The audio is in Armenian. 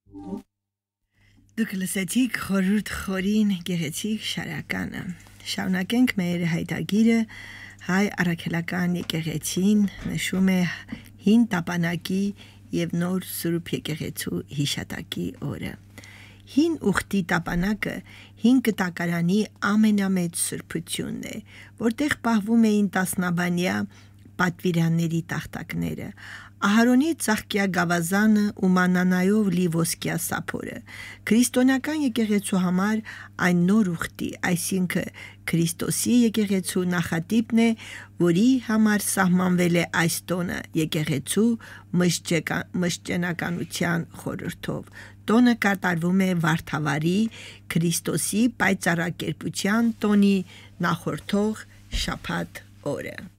Դուք լսեցիք խորհուրդ խորին գեղեցիկ շարականը։ Շարունակենք մեր հայտագիրը հայ առաքելական եկեղեցին նշում է հին տապանակի եւ նոր Սուրբ եկեղեցու հիշատակի օրը։ Հին ուխտի տապանակը հին կտակարանի ամենամեծ սրբությունն է, որտեղ պահվում էին տասնաբանյա պատվիրանների տախտակները, Ահարոնի ծաղկյա գավազանը ու մանանայով լի ոսկյա սափորը։ Քրիստոնեական եկեղեցու համար այն նոր ուխտի, այսինքն Քրիստոսի եկեղեցու նախատիպն է, որի համար սահմանվել է այս տոնը եկեղեցու մշճենականության խորհրդով։ Տոնը կատարվում է Վարդավառի Քրիստոսի պայծառակերպության տոնի նախորդող շաբաթ օրը։